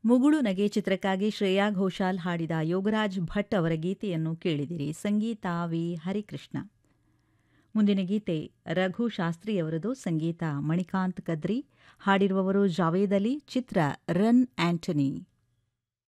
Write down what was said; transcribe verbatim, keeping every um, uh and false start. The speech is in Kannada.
ಮುಗುಳು ನಗೆ ಚಿತ್ರಕ್ಕಾಗಿ ಶ್ರೇಯಾ ಘೋಷಾಲ್ ಹಾಡಿದ ಯೋಗರಾಜ್ ಭಟ್ ಅವರ ಗೀತೆಯನ್ನು ಕೇಳಿದಿರಿ. ಸಂಗೀತ ವಿ ಹರಿಕೃಷ್ಣ. ಮುಂದಿನ ಗೀತೆ ರಘು ಶಾಸ್ತ್ರಿಯವರದು, ಸಂಗೀತ ಮಣಿಕಾಂತ್ ಕದ್ರಿ, ಹಾಡಿರುವವರು ಜಾವೇದ್ ಅಲಿ, ಚಿತ್ರ ರನ್ ಆಂಟನಿ.